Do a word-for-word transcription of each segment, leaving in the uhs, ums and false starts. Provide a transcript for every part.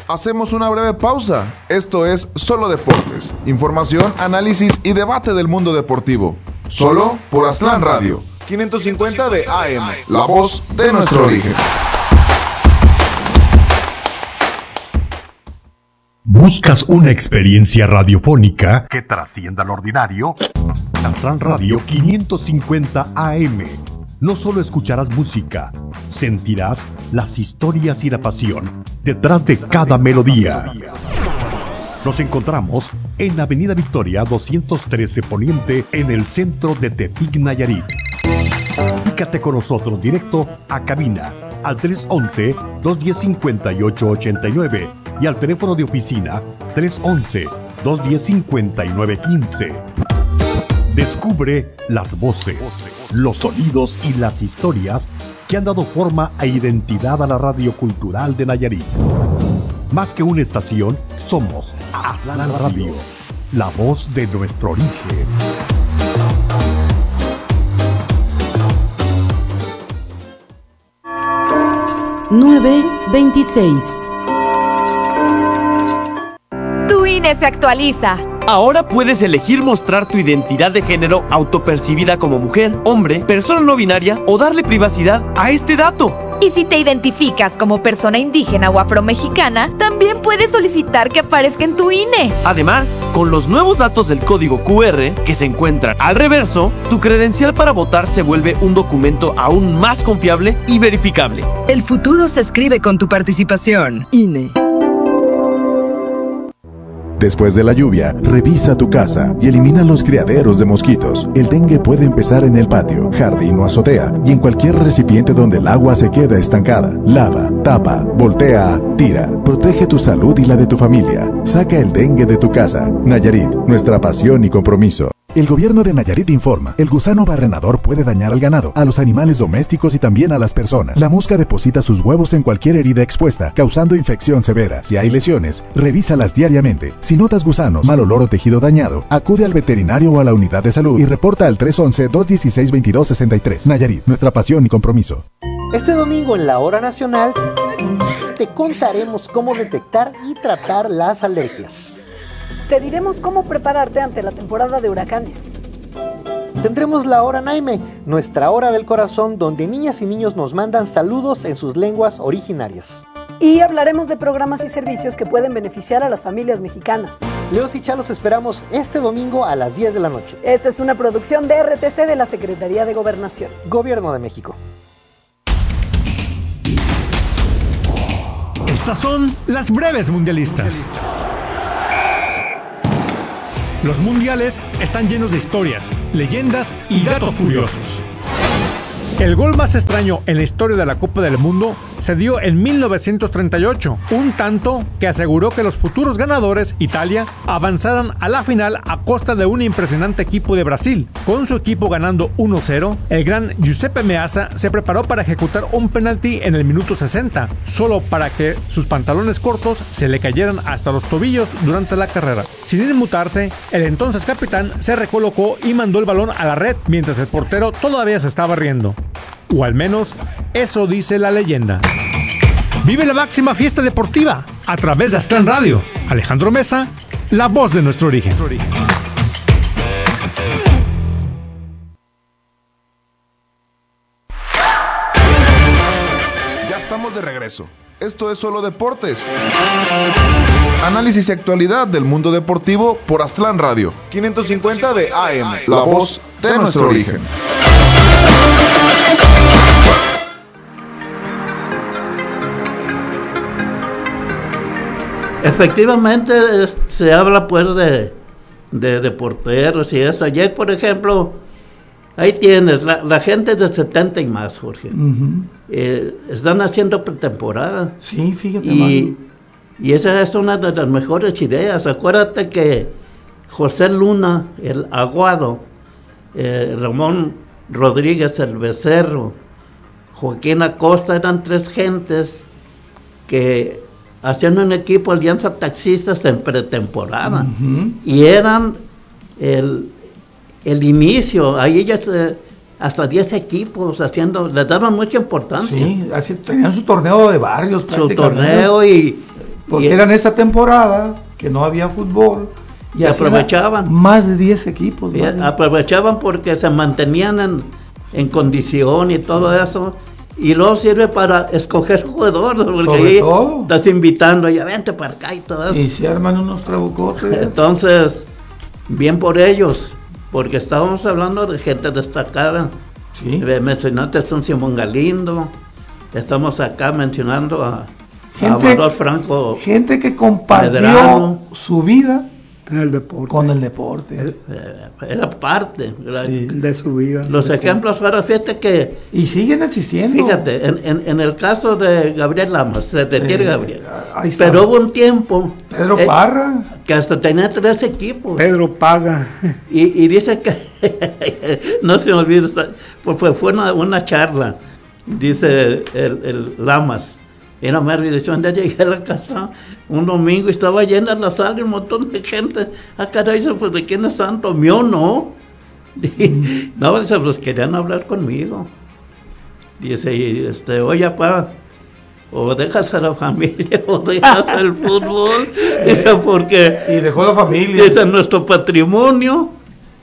Hacemos una breve pausa. Esto es Solo Deportes. Información, análisis y debate del mundo deportivo. Solo por Aztlán Radio. quinientos cincuenta de A M. La voz de nuestro origen. ¿Buscas una experiencia radiofónica que trascienda lo ordinario? Aztlán Radio quinientos cincuenta A M. No solo escucharás música, sentirás las historias y la pasión detrás de cada melodía. Nos encontramos en Avenida Victoria doscientos trece Poniente, en el centro de Tepic, Nayarit. Comunícate con nosotros directo a cabina al tres once, dos diez, cincuenta y ocho ochenta y nueve y al teléfono de oficina tres once, dos diez, cincuenta y nueve quince. Descubre las voces, los sonidos y las historias que han dado forma e identidad a la radio cultural de Nayarit. Más que una estación, somos Aztlán Radio, la voz de nuestro origen. nueve veintiséis. Tu I N E se actualiza. Ahora puedes elegir mostrar tu identidad de género autopercibida como mujer, hombre, persona no binaria o darle privacidad a este dato. Y si te identificas como persona indígena o afromexicana, también puedes solicitar que aparezca en tu I N E. Además, con los nuevos datos del código Q R que se encuentran al reverso, tu credencial para votar se vuelve un documento aún más confiable y verificable. El futuro se escribe con tu participación. I N E. Después de la lluvia, revisa tu casa y elimina los criaderos de mosquitos. El dengue puede empezar en el patio, jardín o azotea y en cualquier recipiente donde el agua se queda estancada. Lava, tapa, voltea, tira. Protege tu salud y la de tu familia. Saca el dengue de tu casa. Nayarit, nuestra pasión y compromiso. El gobierno de Nayarit informa, el gusano barrenador puede dañar al ganado, a los animales domésticos y también a las personas. La mosca deposita sus huevos en cualquier herida expuesta, causando infección severa. Si hay lesiones, revísalas diariamente. Si notas gusanos, mal olor o tejido dañado, acude al veterinario o a la unidad de salud y reporta al tres once, dos dieciséis, veintidós sesenta y tres. Nayarit, nuestra pasión y compromiso. Este domingo en la Hora Nacional te contaremos cómo detectar y tratar las alergias. Te diremos cómo prepararte ante la temporada de huracanes. Tendremos la Hora Naime, nuestra hora del corazón, donde niñas y niños nos mandan saludos en sus lenguas originarias. Y hablaremos de programas y servicios que pueden beneficiar a las familias mexicanas. Leos y Chalos esperamos este domingo a las diez de la noche. Esta es una producción de R T C de la Secretaría de Gobernación. Gobierno de México. Estas son las breves mundialistas. Los mundiales están llenos de historias, leyendas y datos curiosos. El gol más extraño en la historia de la Copa del Mundo se dio en mil novecientos treinta y ocho, un tanto que aseguró que los futuros ganadores, Italia, avanzaran a la final a costa de un impresionante equipo de Brasil. Con su equipo ganando uno cero, el gran Giuseppe Meazza se preparó para ejecutar un penalti en el minuto sesenta, solo para que sus pantalones cortos se le cayeran hasta los tobillos durante la carrera. Sin inmutarse, el entonces capitán se recolocó y mandó el balón a la red, mientras el portero todavía se estaba riendo. O al menos, eso dice la leyenda. Vive la máxima fiesta deportiva a través de Aztlán Radio. Alejandro Mesa, la voz de nuestro origen. Ya estamos de regreso. Esto es Solo Deportes. Análisis y actualidad del mundo deportivo por Aztlán Radio. quinientos cincuenta de A M. La voz de nuestro origen. Efectivamente, es, se habla pues de, de, de porteros y eso. Ayer, por ejemplo, ahí tienes, la, la gente de setenta y más, Jorge. Uh-huh. Eh, están haciendo pretemporada. Sí, fíjate. Y, y esa es una de las mejores ideas. Acuérdate que José Luna, el Aguado, eh, Ramón Rodríguez, el Becerro, Joaquín Acosta, eran tres gentes que hacían un equipo Alianza Taxistas en pretemporada. Uh-huh. Y eran el, el inicio, ahí ya se, hasta diez equipos haciendo, les daban mucha importancia. Sí, así, tenían su torneo de barrios. Su torneo y, Porque y, era en esta temporada que no había fútbol. Y aprovechaban. Más de diez equipos. Y aprovechaban porque se mantenían en, en condición y todo eso. Y luego sirve para escoger jugadores, porque sobre ahí todo estás invitando, ya vente para acá y todo eso. Y se arman unos trabucotes. Entonces, bien por ellos, porque estábamos hablando de gente destacada. Sí. Mencionaste a un Simón Galindo, estamos acá mencionando a, gente, a Amador Franco. Gente que compartió Medrano, su vida en el deporte. Con el deporte. Era parte sí. de su vida. Los ejemplos fueron, fíjate que... Y siguen existiendo. Fíjate, en, en, en el caso de Gabriel Lamas, se retira eh, Gabriel. Pero hubo un tiempo... Pedro eh, Parra. Que hasta tenía tres equipos. Pedro Paga. Y, y dice que... no se me olvida, fue, fue una, una charla, dice el, el Lamas. Y no me olvidé, cuando llegué a la casa un domingo y estaba llena la sala y un montón de gente. Ah, caray, pues ¿de quién es santo? Mío, no. Y, no, dice, pues querían hablar conmigo. Dice, y, este, oye, papá, o dejas a la familia o dejas el fútbol. Dice, porque... Y dejó la familia. Dice, nuestro patrimonio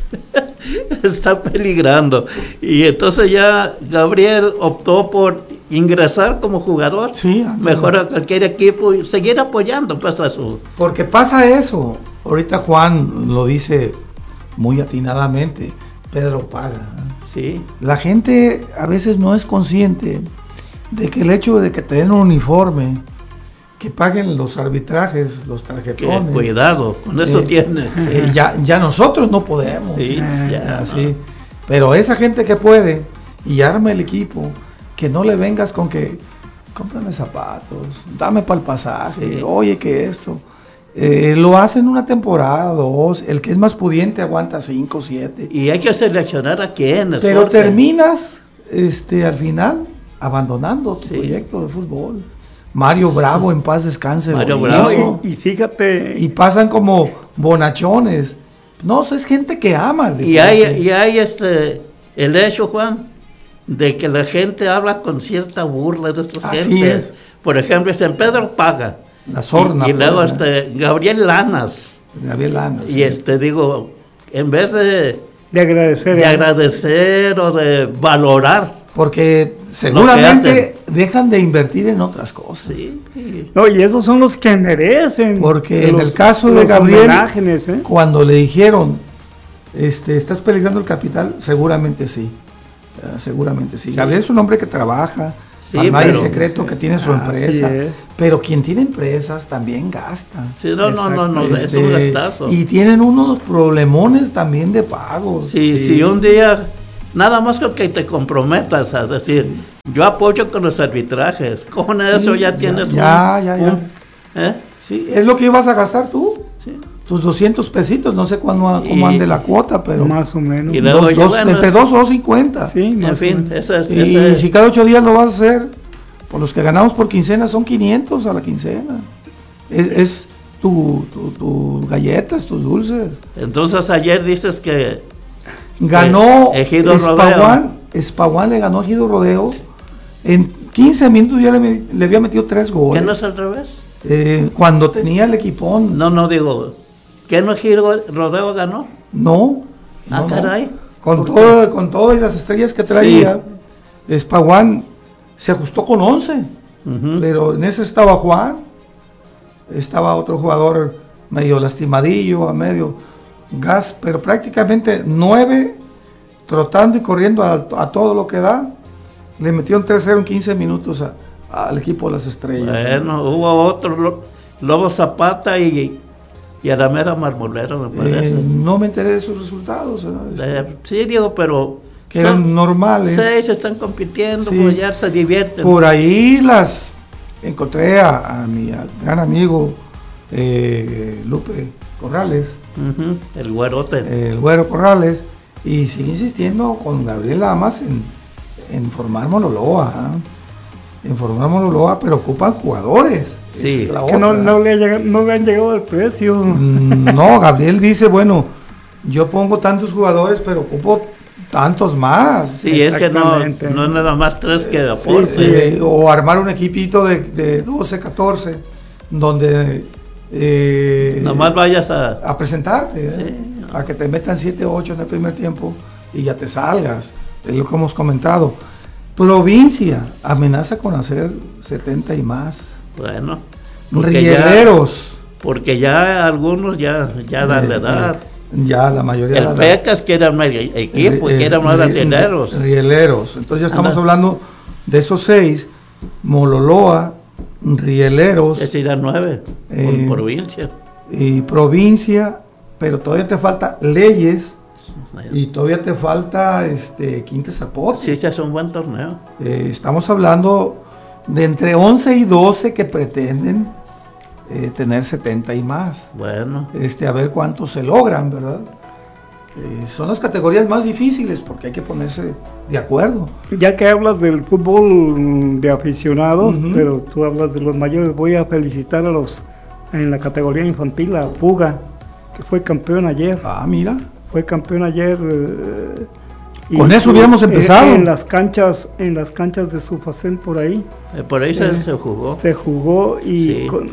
está peligrando. Y entonces ya Gabriel optó por ingresar como jugador, sí, mejor a cualquier equipo y seguir apoyando pues a su... Porque pasa eso, ahorita Juan lo dice muy atinadamente, Pedro Paga. Sí. La gente a veces no es consciente de que el hecho de que te den un uniforme, que paguen los arbitrajes, los tarjetones... Que cuidado, con eso eh, tienes. Eh, ya, ya nosotros no podemos. Sí, eh, ya, así. No. Pero esa gente que puede y arma el equipo, que no le vengas con que cómprame zapatos, dame para el pasaje, sí. Oye que esto, eh, lo hacen una temporada, dos, el que es más pudiente aguanta cinco, siete. Y hay que seleccionar a quienes. Pero porque... terminas, este, al final, abandonando tu sí. proyecto de fútbol. Mario Bravo, en paz descanse. Mario Bravo. Y, y fíjate. Y pasan como bonachones. No, eso es gente que ama. El y hay, y hay este, el hecho, Juan, de que la gente habla con cierta burla de estas Así gentes. Es. Por ejemplo, San Pedro Paga. La sorna. Y, y luego pues, este, ¿eh? Gabriel Lanas. Gabriel Lanas. Y sí. este, digo, en vez de... De agradecer. De agradecer o de valorar. Porque seguramente dejan de invertir en otras cosas. Sí. No, y esos son los que merecen. Porque en los, el caso de Gabriel, ¿eh? Cuando le dijeron, este, ¿estás peligrando el capital? Seguramente sí. Uh, seguramente sí. sí. Gabriel es un hombre que trabaja, sí, para nadie es secreto que tiene su empresa, pero quien tiene empresas también gasta. Sí, no, no, no, no, este, es un gastazo. Y tienen unos problemones también de pago. Sí, sí, sí, un día, nada más con que te comprometas a decir, sí. Yo apoyo con los arbitrajes, con eso sí, ya, ya tienes ya, un... Ya, ya, un, ¿eh? Sí, es lo que ibas a gastar tú. Sí. Tus doscientos pesitos, no sé cuándo, cómo ande la cuota, pero más o menos. Y luego dos, yo, dos, bueno, entre dos o cincuenta. Sí, en fin, esa es, y esa es. Si cada ocho días lo vas a hacer, por los que ganamos por quincena son quinientos a la quincena. Es, es tu, tu, tu galletas, tus dulces. Entonces ayer dices que ganó eh, Ejido Espaguán, Espaguán le ganó a Ejido Rodeo. En quince minutos ya le, le había metido tres goles. ¿Qué no es al revés? Eh, cuando tenía el equipón. No, no digo. ¿Qué no Ejido Rodeo ganó? No. Ah, no, caray. No. Con todo, con todas las estrellas que traía, sí. Espaguán se ajustó con once. Uh-huh. Pero en ese estaba Juan, estaba otro jugador medio lastimadillo, a medio gas, pero prácticamente nueve trotando y corriendo a, a todo lo que da. Le metió un tres cero en quince minutos a, a, al equipo de las estrellas. Bueno, ¿eh? Hubo otro, Lobo Zapata y, y Aramera Marmolero, me parece. Eh, no me enteré de esos resultados. ¿No? Eh, sí, digo, pero... Que eran son, normales. Seis están compitiendo, sí. Pues ya se divierten. Por ahí las encontré a, a mi a, gran amigo eh, Lupe Corrales. Uh-huh. El güerote. Eh, el güero Corrales. Y sigue insistiendo con Gabriel Lamas en, en formar Monoloa. ¿eh? En formar Monoloa, pero ocupan jugadores. Sí, es, es que no, no, le llega, no le han llegado al precio. No, Gabriel dice, bueno, yo pongo tantos jugadores, pero ocupo tantos más. Sí, es que no, no es nada más tres que aporte. Sí, sí, o armar un equipito de, de doce, catorce donde eh, nomás vayas a, a presentarte, sí. ¿eh? A que te metan siete o ocho en el primer tiempo y ya te salgas, es lo que hemos comentado. Provincia amenaza con hacer setenta y más. Bueno, rieleros, ya, porque ya algunos ya ya dan eh, la edad. Eh, ya la mayoría. El Pecas que era un equipo, eh, que eran más rieleros. Rieleros, entonces ya estamos Anda. hablando de esos seis: Mololoa, rieleros. Es ir a nueve, eh, por provincia. Y provincia, pero todavía te falta Leyes. Y todavía te falta este Quinte Zapote. Sí, ese es un buen torneo. Eh, estamos hablando de entre once y doce que pretenden eh, tener setenta y más. Bueno. Este, a ver cuántos se logran, ¿verdad? Eh, son las categorías más difíciles porque hay que ponerse de acuerdo. Ya que hablas del fútbol de aficionados, uh-huh. pero tú hablas de los mayores, voy a felicitar a los en la categoría infantil, a Puga, que fue campeón ayer. Ah, mira. Fue campeón ayer. Eh, Con eso hubiéramos empezado. Eh, en las canchas, en las canchas de Sufacén por ahí. Eh, por ahí se, eh, se jugó. Se jugó y sí. con,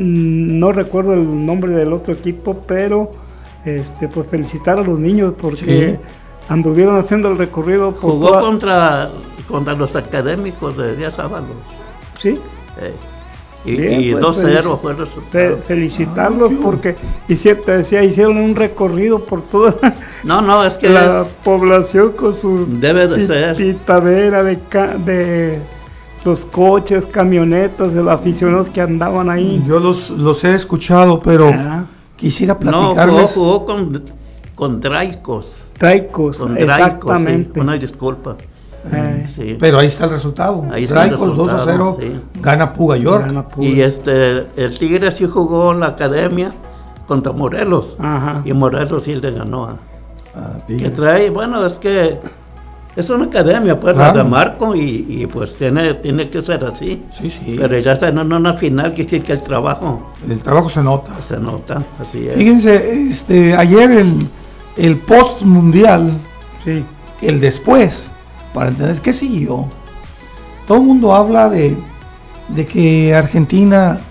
no recuerdo el nombre del otro equipo, pero este, pues felicitar a los niños porque sí. anduvieron haciendo el recorrido. Por jugó toda... contra contra los académicos de Díaz Ábalos. Sí. Eh. Y, y pues, dos cero fue el resultado. Fe, felicitarlos ah, porque hicieron, te decía, hicieron un recorrido por toda no, no, es que la es, población con su debe de ser pitadera de, de los coches, camionetas, de los aficionados que andaban ahí. Yo los, los he escuchado, pero ah. quisiera platicarles. No, jugó, jugó con, con Traicos. Traicos, con exactamente. Sí, una disculpa. Eh, sí. Pero ahí está el resultado. Ahí está el resultado, dos a cero, sí. Gana Puga York. Gana Puga. Y este, el Tigre sí jugó en la academia contra Morelos. Ajá. Y Morelos sí le ganó a. Ah, que trae, bueno, es que es una academia, pues, claro. La de Marco, y, y pues tiene, tiene que ser así. Sí, sí. Pero ya está en una final que sí que el trabajo. El trabajo se nota. Se nota, así es. Fíjense, este, ayer el, el post mundial, sí. el después. Para entender qué siguió. Todo el mundo habla de, de que Argentina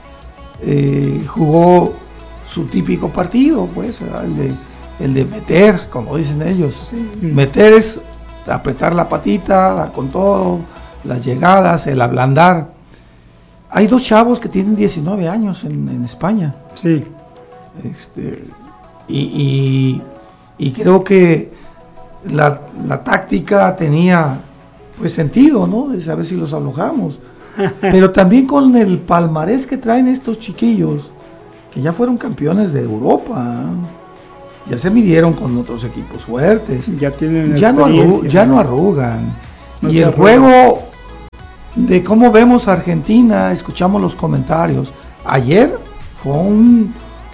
eh, jugó su típico partido, pues, el de, el de meter, como dicen ellos. Sí. Meter es apretar la patita, dar con todo, las llegadas, el ablandar. Hay dos chavos que tienen diecinueve años en, en España. Sí. Este, y, y, y creo que La, la táctica tenía pues sentido, ¿no? De saber si los alojamos. Pero también con el palmarés que traen estos chiquillos, que ya fueron campeones de Europa, ya se midieron con otros equipos fuertes. Ya tienen ya no, arru ya no arrugan. No y el arrugan. juego de cómo vemos a Argentina, escuchamos los comentarios. Ayer fue un,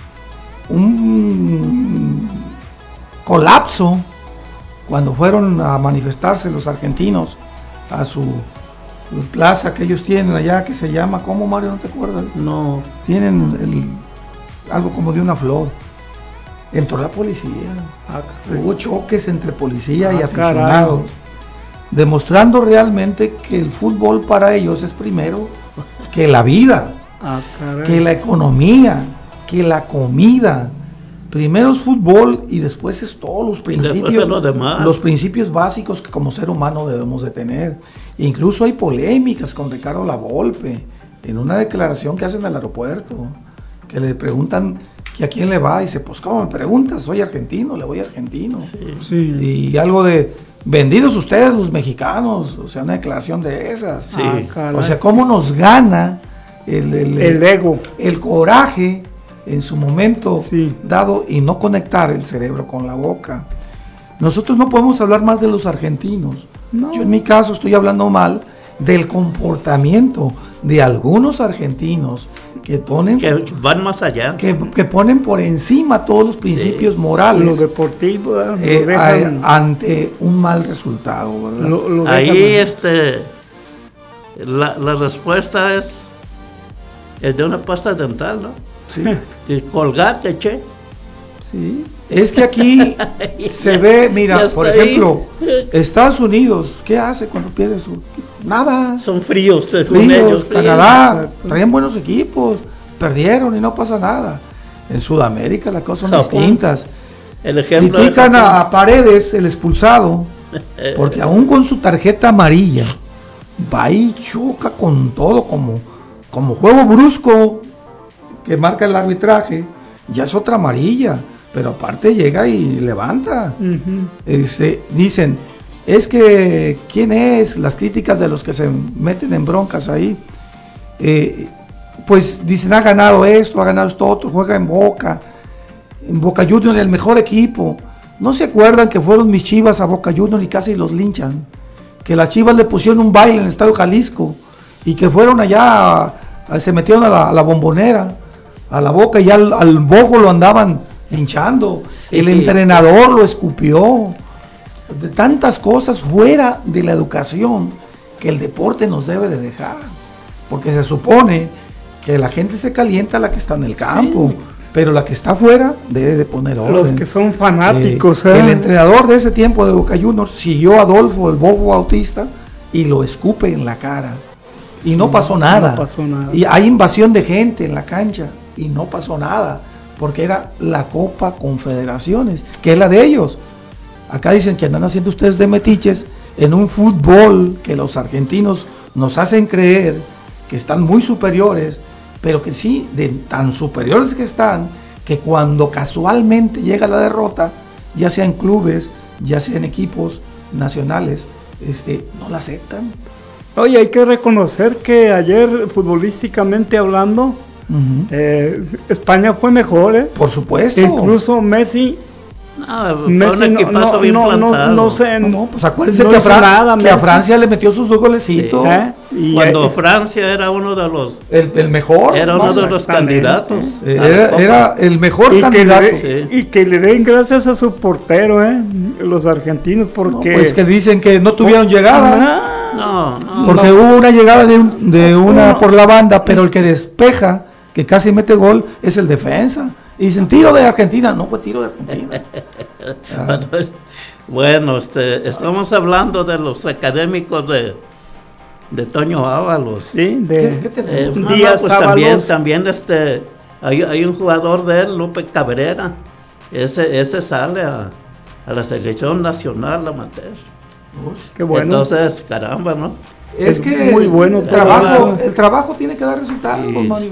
un colapso cuando fueron a manifestarse los argentinos a su plaza que ellos tienen allá, que se llama, ¿cómo, Mario? ¿No te acuerdas? No. Tienen el, algo como de una flor. Entró la policía. Ah, Hubo choques entre policía ah, y aficionados, caray. Demostrando realmente que el fútbol para ellos es primero que la vida, ah, que la economía, que la comida. Primero es fútbol y después es todos los principios, lo demás. los principios básicos que como ser humano debemos de tener. Incluso hay polémicas con Ricardo Lavolpe en una declaración que hacen en el aeropuerto, que le preguntan que a quién le va y dice, pues cómo me preguntas, soy argentino, le voy a argentino. Sí, sí. Y algo de vendidos ustedes los mexicanos, o sea, una declaración de esas. Sí. Ah, o sea, cómo nos gana el, el, el ego, el coraje en su momento sí. dado y no conectar el cerebro con la boca. Nosotros no podemos hablar mal de los argentinos. No. Yo en mi caso estoy hablando mal del comportamiento de algunos argentinos que ponen que van más allá, que, que ponen por encima todos los principios sí. morales, lo deportivo, eh, lo dejan, a, ante un mal resultado, ¿verdad? Lo, lo ahí este la, la respuesta es es de una pasta dental, ¿no? Sí. Colgate, che. Sí. Es que aquí se ve, mira, por ejemplo, ahí. Estados Unidos, ¿qué hace cuando pierde su? Nada. Son fríos, fríos ellos, Canadá, traían buenos equipos, perdieron y no pasa nada. En Sudamérica las cosas son Japón. distintas. El ejemplo Critican de a, a Paredes, el expulsado, porque aún con su tarjeta amarilla, va y choca con todo, como, como juego brusco que marca el arbitraje, ya es otra amarilla, pero aparte llega y levanta. Ujú. Este, dicen, es que, ¿quién es? Las críticas de los que se meten en broncas ahí, eh, pues dicen, ha ganado esto, ha ganado esto otro, juega en Boca, en Boca Juniors, el mejor equipo. ¿No se acuerdan que fueron mis Chivas a Boca Juniors y casi los linchan? Que las Chivas le pusieron un baile en el Estadio Jalisco y que fueron allá, a- a- se metieron a la, a la Bombonera, a la Boca, y al, al Bojo lo andaban linchando. Sí. El entrenador lo escupió. De tantas cosas fuera de la educación que el deporte nos debe de dejar, porque se supone que la gente se calienta la que está en el campo, sí, pero la que está afuera debe de poner orden. Los que son fanáticos. Eh, ¿eh? el entrenador de ese tiempo de Boca Juniors siguió a Adolfo, el Bobo Bautista, y lo escupe en la cara. Y no pasó nada. No pasó nada. Y hay invasión de gente en la cancha y no pasó nada, porque era la Copa Confederaciones, que es la de ellos. Acá dicen que andan haciendo ustedes de metiches en un fútbol que los argentinos nos hacen creer que están muy superiores, pero que sí, de tan superiores que están, que cuando casualmente llega la derrota, ya sea en clubes, ya sea en equipos nacionales, este, no la aceptan. Oye, hay que reconocer que ayer, futbolísticamente hablando, Uh-huh. eh, España fue mejor, ¿eh? Por supuesto. Incluso Messi. No, fue Messi un no, equipazo no, bien no, no, plantado. no sé. No, no, pues acuérdense no que, a, hizo Fran- nada, que a Messi. Francia le metió sus dos golecitos. ¿Eh? Y Cuando eh, Francia era uno de los El, el mejor. era uno vamos, de los exactamente. candidatos. eh, a la era, Copa. era el mejor y, que candidato. le, de- Sí. y que le den gracias a su portero, ¿eh? Los argentinos, No, porque. pues que dicen que no tuvieron llegada. Ah, No, no, Porque no. hubo una llegada de, un- de una No. por la banda, pero el que despeja, que casi mete gol, es el defensa. Y dicen tiro de Argentina. No fue tiro de Argentina. Ah, Bueno, este, estamos hablando de los académicos de, de Toño Ábalos. Sí, de ¿Qué, qué Eh, tenemos? no, Díaz no, pues también, Ábalos. también este, hay, hay un jugador de él, Lupe Cabrera. Ese, ese sale a, a la selección nacional amateur. Qué bueno. Entonces, caramba, ¿no? Es es que muy bueno el todo trabajo, eso. el trabajo tiene que dar resultados, Sí. Mario.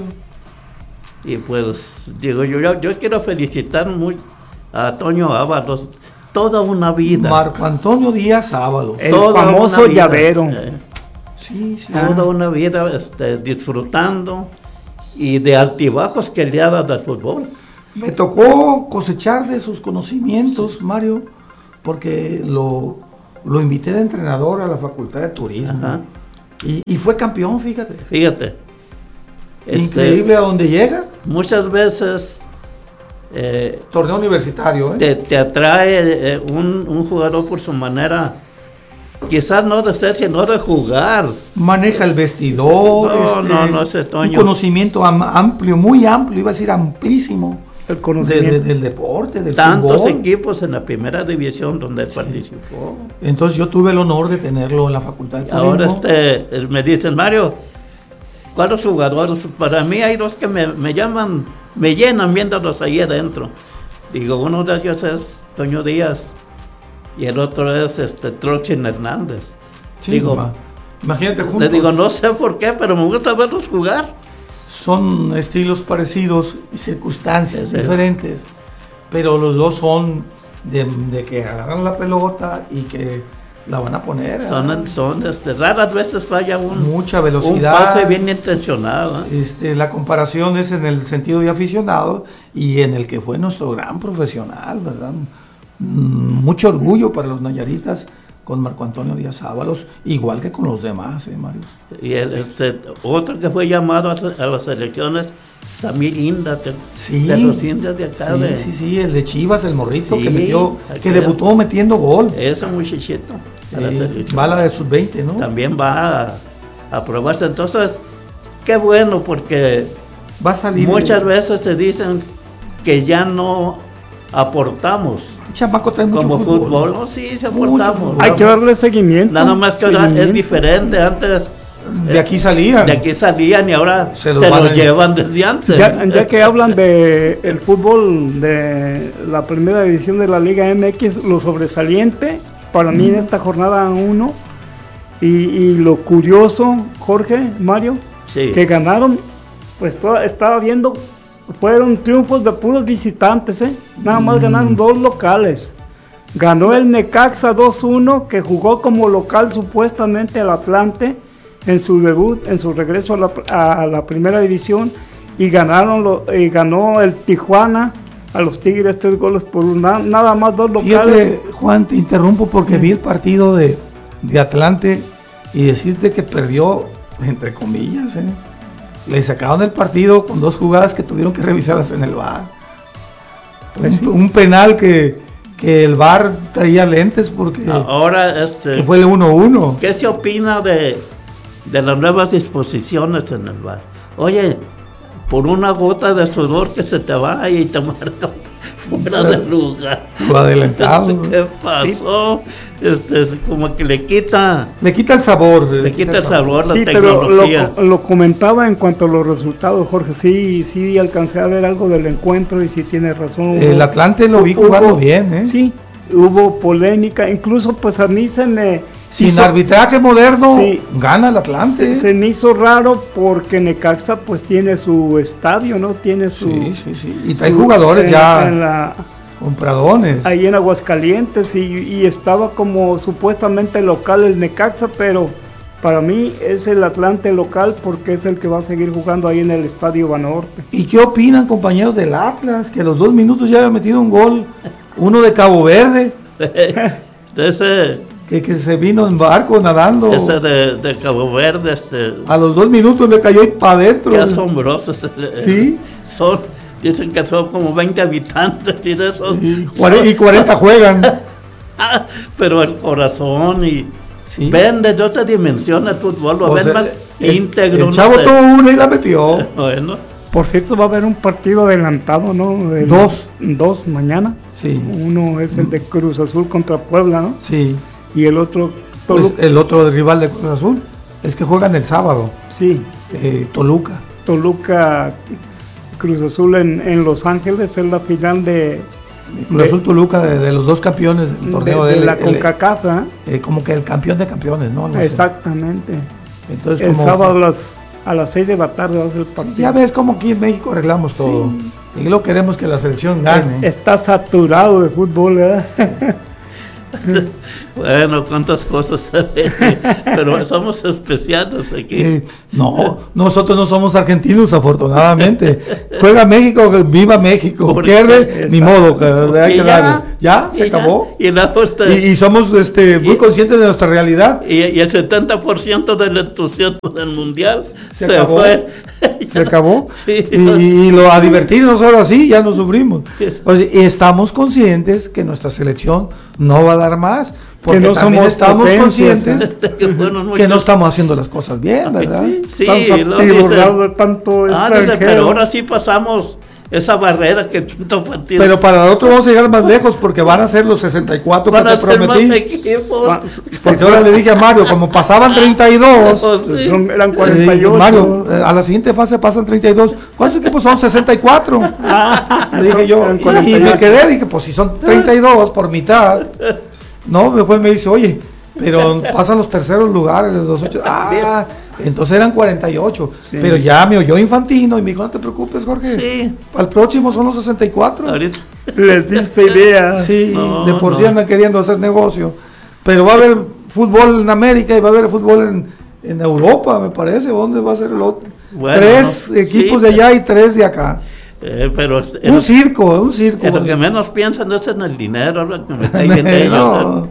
Y pues, digo, yo, yo, yo quiero felicitar muy a Toño Ábalos. Toda una vida. Marco Antonio Díaz Ábalos. el toda famoso una vida, llavero. eh, Sí, sí. toda una vida este, disfrutando y de altibajos que le ha dado al fútbol. Me tocó cosechar de sus conocimientos, Mario, porque lo, lo invité de entrenador a la Facultad de Turismo. Ajá. Y, y fue campeón, fíjate. Fíjate. este, Increíble a donde llega. Muchas veces eh, Torneo universitario, ¿eh? te, te atrae eh, un, un jugador por su manera, quizás no de ser, sino de jugar. Maneja el vestidor. No, este, no, no, ese un Toño. conocimiento am- amplio, muy amplio, iba a decir amplísimo, El de- conocimiento. de- del deporte, del Tantos fútbol. equipos en la primera división donde participó. Entonces yo tuve el honor de tenerlo en la Facultad de Turismo. Ahora este, eh, me dicen, Mario, ¿cuáles jugadores? Para mí hay dos que me, me llaman, me llenan viéndolos ahí adentro. Digo, uno de ellos es Toño Díaz y el otro es este Trochen Hernández. Sí, digo, ma- imagínate juntos. Le digo, no sé por qué, pero me gusta verlos jugar. Son estilos parecidos y circunstancias Sí, sí. diferentes, pero los dos son de, de que agarran la pelota y que la van a poner. Son, ¿eh? son este, raras veces falla un, Mucha un velocidad. pase bien intencionado. ¿eh? Este, la comparación es en el sentido de aficionado y en el que fue nuestro gran profesional, ¿verdad? Mm, Mucho orgullo para los nayaritas con Marco Antonio Díaz Ábalos, igual que con los demás, ¿eh, Mario? Y el, este, otro que fue llamado a, a las elecciones, Samir Inda, de, Sí, de los indios de acá. sí, de, sí, sí, el de Chivas, el morrito Sí, que metió, que aquel- debutó metiendo gol. Ese muchachito. a la Eh, selección. va a la de sub veinte, ¿no? También va a, a probarse. Entonces, qué bueno, porque va a salir. muchas el- veces se dicen que ya no aportamos. El chamaco trae mucho Como fútbol. fútbol, no, sí, se Mucho aportamos. fútbol. Hay que darle seguimiento. Nada más que ahora es Seguimiento. diferente. Antes De aquí salían. De aquí salían y ahora se, los, se lo llevan desde antes. Ya, ya que hablan de el fútbol de la primera división de la Liga M X, lo sobresaliente para mí en esta jornada uno y, y lo curioso, Jorge, Mario, sí. que ganaron, pues toda, estaba viendo, fueron triunfos de puros visitantes, ¿eh? Nada más mm. ganaron dos locales. Ganó el Necaxa dos uno, que jugó como local supuestamente al Atlante en su debut, en su regreso a la, a la primera división, y ganaron lo, y ganó el Tijuana a los Tigres tres goles por una, nada más dos locales. Fíjate, Juan, te interrumpo porque vi el partido de, de Atlante y decirte que perdió, entre comillas, ¿eh? Le sacaron el partido con dos jugadas que tuvieron que revisarlas en el V A R. Pues un, sí. un penal que, que el V A R traía lentes porque ahora este, que fue el uno uno. ¿Qué se opina de, de las nuevas disposiciones en el V A R? Oye, por una gota de sudor que se te va y te marca fuera de lugar. Lo adelantado. ¿Qué pasó? Este, como que le quita... Le quita el sabor. Le, le quita, quita el sabor, sabor la sí, tecnología. Pero lo, lo comentaba en cuanto a los resultados, Jorge. Sí, sí alcancé a ver algo del encuentro y sí tiene razón. El hubo, Atlante lo vi jugando hubo, bien, ¿eh? Sí, hubo polémica. Incluso pues a mí se me... Sin hizo, arbitraje moderno, sí, gana el Atlante. Se, se me hizo raro porque Necaxa pues tiene su estadio, ¿no? Tiene su... Sí, sí, sí. Y trae jugadores en, ya en la, compradones. Ahí en Aguascalientes y, y estaba como supuestamente local el Necaxa, pero para mí es el Atlante local porque es el que va a seguir jugando ahí en el Estadio Banorte. ¿Y qué opinan, compañeros del Atlas? Que a los dos minutos ya había metido un gol, uno de Cabo Verde. Ese... Que, que se vino en barco nadando. Ese de, de Cabo Verde, este. A los dos minutos le cayó para adentro. Qué asombroso. Sí. Son, dicen que son como veinte habitantes y de esos. Y, son, y cuarenta juegan. Pero el corazón y. Sí. Ven desde otra dimensión el fútbol, lo o ven sea, más el, íntegro. El chavo no tuvo una y la metió. Bueno. Por cierto, va a haber un partido adelantado, ¿no? El, dos. Dos mañana. Sí. Uno es el de Cruz Azul contra Puebla, ¿no? Sí. Y el otro Toluca. Pues el otro rival de Cruz Azul es que juegan el sábado. Sí. Eh, Toluca. Toluca, Cruz Azul en, en Los Ángeles es la final de... Cruz Azul Toluca de, de los dos campeones del torneo de, de de la CONCACAF, ¿eh? eh, como que el campeón de campeones, ¿no? no Exactamente. Entonces, el como, sábado a las, a las seis de la tarde va a ser el partido. Ya ves cómo aquí en México arreglamos todo. Sí. Y lo queremos que la selección gane. Está saturado de fútbol, ¿verdad? Bueno, cuántas cosas, pero somos especiales aquí. Eh, no, nosotros no somos argentinos, afortunadamente. Juega México, viva México. Porque pierde, ni modo, que hay que darle. Ya, se acabó. Ya, y, la, usted, y, y somos este, muy y, conscientes de nuestra realidad. Y, y el setenta por ciento del entusiasmo del mundial se, se acabó. Fue. Se acabó. Sí, y, y lo a divertirnos ahora sí, ya nos sufrimos. O sea, y estamos conscientes que nuestra selección no va a dar más. Porque que no también somos estamos potencias, conscientes que, bueno, que no estamos haciendo las cosas bien, ¿verdad? Sí, sí lo dice, de tanto ah, dice, pero ahora sí pasamos esa barrera que tanto partido. Pero para nosotros vamos a llegar más lejos porque van a ser los sesenta y cuatro van que te prometí. Más equipos. Porque ahora le dije a Mario, como pasaban treinta y dos, oh, sí. son, eran cuarenta y ocho. Eh, Mario, a la siguiente fase pasan treinta y dos. ¿Cuántos equipos son? sesenta y cuatro. Ah, le dije yo, y, y me quedé, dije, pues si son treinta y dos por mitad. No, después me dice, oye, pero pasan los terceros lugares, los ocho. Ah, entonces eran cuarenta y ocho. Sí. Pero ya me oyó Infantino y me dijo, no te preocupes, Jorge. Sí. Al próximo son los sesenta y cuatro. Ahorita. Les diste idea. Sí, no, de por no. sí andan queriendo hacer negocio. Pero va a haber fútbol en América y va a haber fútbol en, en Europa, me parece. ¿Dónde va a ser el otro? Bueno, tres no. equipos sí. de allá y tres de acá. Eh, pero un circo, un circo. Lo que menos piensan es en el dinero, lo que me está no,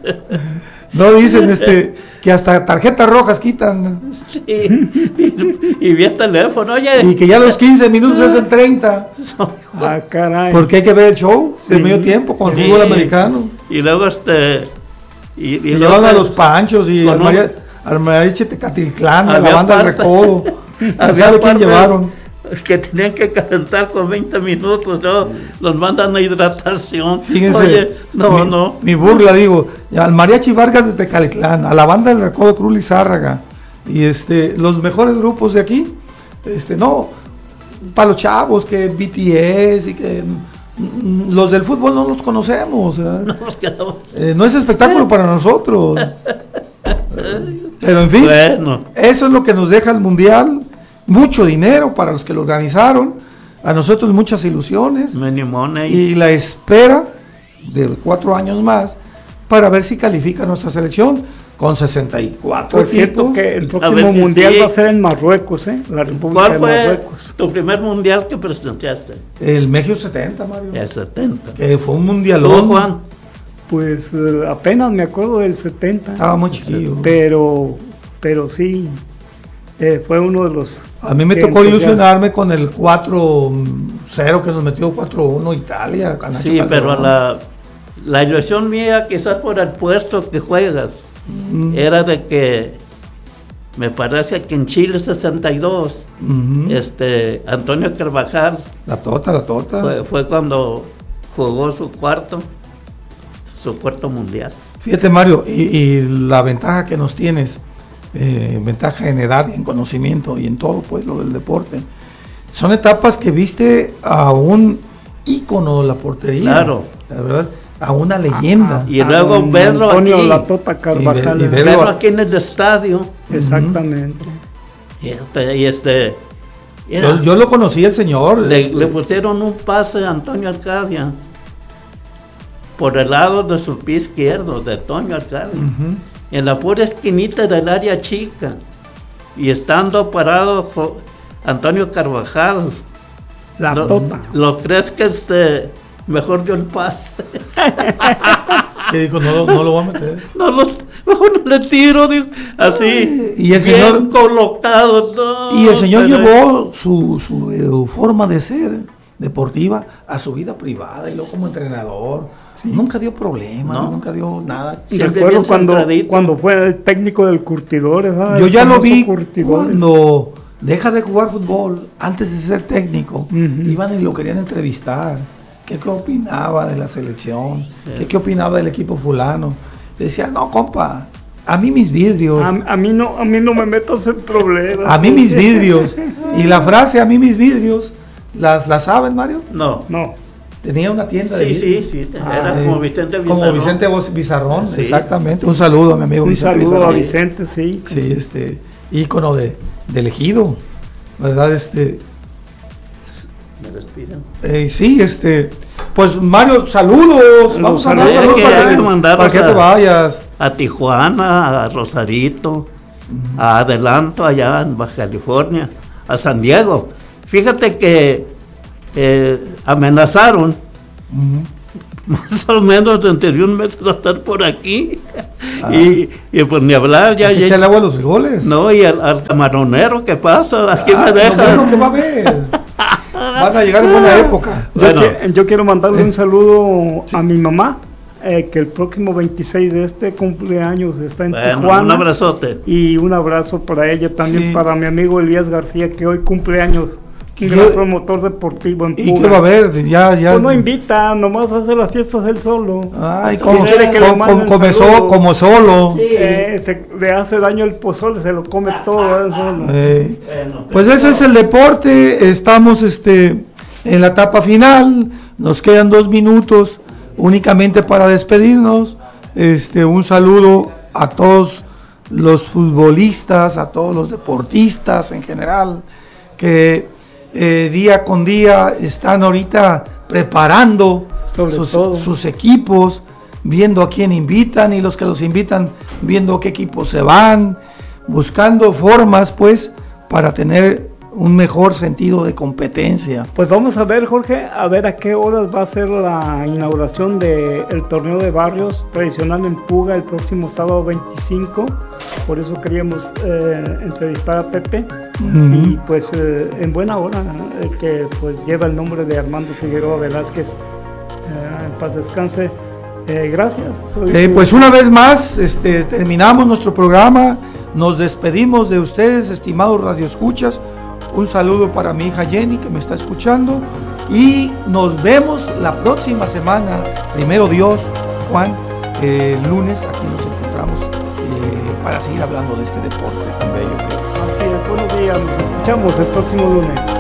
no dicen este que hasta tarjetas rojas quitan. Sí, y, y vía teléfono, oye. Y que ya los quince minutos es en treinta. Ah, caray. Porque hay que ver el show sí. de medio tiempo con el sí. fútbol americano. Y luego este y, y, y llevan a los Panchos y al, Maria, al Mariachi Tecatitlán, a la banda del Recodo. ¿Sabe quién llevaron? Que tenían que calentar con veinte minutos, ¿no? Los mandan a hidratación. Fíjense, oye, no, mi, no. Mi burla, digo, al Mariachi Vargas de Tecalitlán, a la banda del Recodo Cruz Lizárraga, Y este, los mejores grupos de aquí, este, no, para los chavos, que B T S y que mm, los del fútbol no los conocemos. ¿eh? No, nos quedamos. Eh, no es espectáculo para nosotros. Pero en fin, bueno. Eso es lo que nos deja el Mundial. Mucho dinero para los que lo organizaron. A nosotros muchas ilusiones. Many money. Y la espera de cuatro años más para ver si califica nuestra selección con sesenta y cuatro Por cierto equipos. Que el próximo si mundial sí. va a ser en Marruecos, ¿eh? La República ¿Cuál de fue Marruecos. tu primer mundial que presenciaste? El México setenta, Mario. El setenta. Que fue un mundialón. ¿Tú, Juan? Pues uh, apenas me acuerdo del setenta. Estaba muy chiquillo. Pero, pero sí, eh, fue uno de los... A mí me tocó ilusionarme con el cuatro cero que nos metió cuatro uno Italia. Sí, pero la, la ilusión mía, quizás por el puesto que juegas, mm. era de que me parece que en Chile sesenta y dos, mm-hmm. este, Antonio Carvajal, la tota, la tota, fue, fue cuando jugó su cuarto, su cuarto mundial. Fíjate, Mario, y, y la ventaja que nos tienes, eh, ventaja en edad y en conocimiento y en todo, pues, lo del deporte, son etapas que viste a un ícono de la portería, claro, la verdad, a una leyenda. Y luego a verlo Antonio aquí, La Tota Carvajal, y, ve, y verlo aquí en el estadio. Exactamente. Y este, y este era, yo, yo lo conocí el señor. Le, este. le pusieron un pase a Antonio Arcadia por el lado de su pie izquierdo, de Antonio Arcadia, uh-huh. en la pura esquinita del área chica, y estando parado Antonio Carvajal, La lo, Tota. ¿Lo crees que este mejor dio el pase? Que dijo, no, no lo voy a meter. No lo, no le tiro, digo, así. Ay, y el bien señor colocado. No, y el señor pero, llevó su, su eh, forma de ser deportiva a su vida privada y luego como entrenador. Sí. Nunca dio problemas, no. nunca dio nada. Y recuerdo cuando, cuando fue el técnico del Curtidores. ¿sabes? Yo ya lo vi cuando deja de jugar fútbol, antes de ser técnico, uh-huh. iban y lo querían entrevistar. ¿Qué, qué opinaba de la selección? Sí. ¿Qué, ¿Qué opinaba del equipo fulano? Decía, no, compa, a mí mis vidrios. A, a, mí, no, a mí no me metas en problemas. A mí mis vidrios. Y la frase, a mí mis vidrios, ¿la, la sabes, Mario? No. No. Tenía una tienda sí, de Sí, sí, era ah, como Vicente Bizarrón. Como Vicente Bizarrón, sí. Exactamente. Un saludo a mi amigo Un Vicente saludo Bizarrón. a Vicente, sí. Sí, este, ícono de, de elegido, ¿verdad? Este... Me respiran. Eh, sí, este... Pues, Mario, saludos. Vamos a dar saludos para, que, para que te vayas. A Tijuana, a Rosarito, uh-huh. a Adelanto, allá en Baja California, a San Diego. Fíjate que eh, amenazaron uh-huh. más o menos dentro de un mes a estar por aquí. Ah. y, y pues ni hablar ya. ya echarle agua a los frijoles. No, y al, al camaronero, ¿qué pasa? Aquí ah, me dejan. No, ¿qué va a haber? Van a llegar en buena época. Bueno. Yo, que, yo quiero mandarle un saludo sí. a mi mamá, eh, que el próximo veintiséis de este cumpleaños está en bueno, Tijuana. Un abrazote. Y un abrazo para ella, también sí. para mi amigo Elías García, que hoy cumpleaños. Un ¿Qué? gran promotor deportivo en Puga. ¿Y qué va a haber? Ya, ya. Pues no invita, nomás hace las fiestas él solo. Ay, como, quiere que como, le como, so, como solo. Sí. Eh, se, le hace daño el pozole, se lo come todo él solo. Eh, bueno, pues eso es el deporte. Estamos este, en la etapa final. Nos quedan dos minutos únicamente para despedirnos. Este, un saludo a todos los futbolistas, a todos los deportistas en general, que Eh, día con día están ahorita preparando sus, sus equipos, viendo a quién invitan y los que los invitan viendo qué equipos se van, buscando formas pues para tener un mejor sentido de competencia. Pues vamos a ver, Jorge, a ver a qué horas va a ser la inauguración del torneo de barrios tradicional en Puga el próximo sábado veinticinco. Por eso queríamos eh, entrevistar a Pepe. Uh-huh. Y pues eh, en buena hora, eh, que pues lleva el nombre de Armando Figueroa Velázquez, eh, en paz descanse. Eh, gracias. Eh, pues una vez más este, terminamos nuestro programa, nos despedimos de ustedes, estimados radioescuchas. Un saludo para mi hija Jenny, que me está escuchando, y nos vemos la próxima semana, primero Dios, Juan, eh, el lunes aquí nos encontramos eh, para seguir hablando de este deporte tan bello que es. Así es, buenos días, nos escuchamos el próximo lunes.